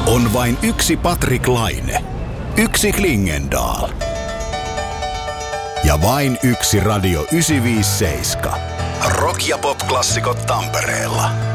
On vain yksi Patrik Laine, yksi Klingendahl ja vain yksi Radio 957. Rock- ja pop-klassikot Tampereella.